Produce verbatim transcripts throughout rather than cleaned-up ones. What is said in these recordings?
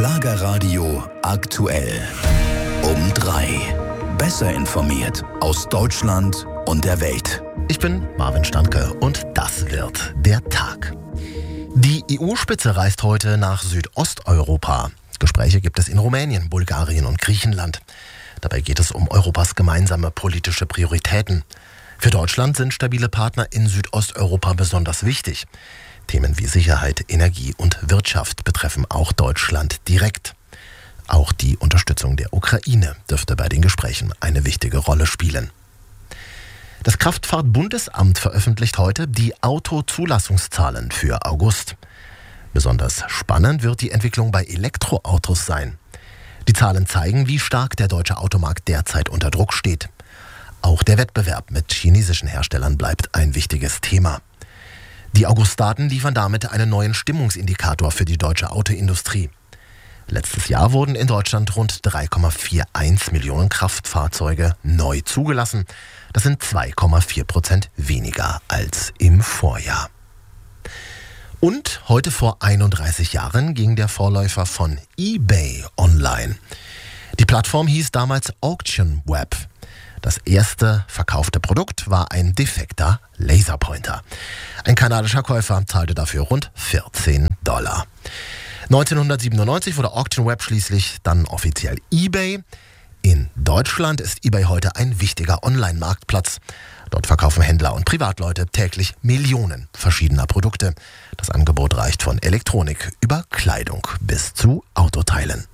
Schlagerradio aktuell. Um drei. Besser informiert aus Deutschland und der Welt. Ich bin Marvin Standke und das wird der Tag. Die E U-Spitze reist heute nach Südosteuropa. Gespräche gibt es in Rumänien, Bulgarien und Griechenland. Dabei geht es um Europas gemeinsame politische Prioritäten. Für Deutschland sind stabile Partner in Südosteuropa besonders wichtig. Themen wie Sicherheit, Energie und Wirtschaft betreffen auch Deutschland direkt. Auch die Unterstützung der Ukraine dürfte bei den Gesprächen eine wichtige Rolle spielen. Das Kraftfahrtbundesamt veröffentlicht heute die Autozulassungszahlen für August. Besonders spannend wird die Entwicklung bei Elektroautos sein. Die Zahlen zeigen, wie stark der deutsche Automarkt derzeit unter Druck steht. Auch der Wettbewerb mit chinesischen Herstellern bleibt ein wichtiges Thema. Die Augustdaten liefern damit einen neuen Stimmungsindikator für die deutsche Autoindustrie. Letztes Jahr wurden in Deutschland rund drei Komma einundvierzig Millionen Kraftfahrzeuge neu zugelassen. Das sind zwei Komma vier Prozent weniger als im Vorjahr. Und heute vor einunddreißig Jahren ging der Vorläufer von eBay online. Die Plattform hieß damals Auction Web. Das erste verkaufte Produkt war ein defekter Laserpointer. Ein kanadischer Käufer zahlte dafür rund vierzehn Dollar. neunzehnhundertsiebenundneunzig wurde Auction Web schließlich dann offiziell eBay. In Deutschland ist eBay heute ein wichtiger Online-Marktplatz. Dort verkaufen Händler und Privatleute täglich Millionen verschiedener Produkte. Das Angebot reicht von Elektronik über Kleidung bis zu Autoteilen.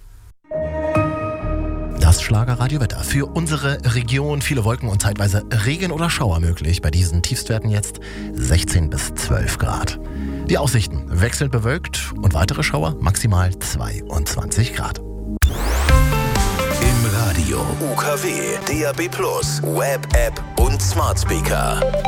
Das Schlagerradiowetter für unsere Region. Viele Wolken und zeitweise Regen oder Schauer möglich. Bei diesen Tiefstwerten jetzt sechzehn bis zwölf Grad. Die Aussichten wechselnd bewölkt und weitere Schauer maximal zweiundzwanzig Grad. Im Radio U K W, D A B plus, Web-App und Smart Speaker.